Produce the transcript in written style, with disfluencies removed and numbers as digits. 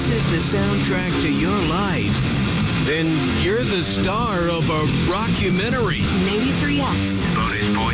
this is the soundtrack to your life, then you're the star of a rockumentary. 93X. Bonus points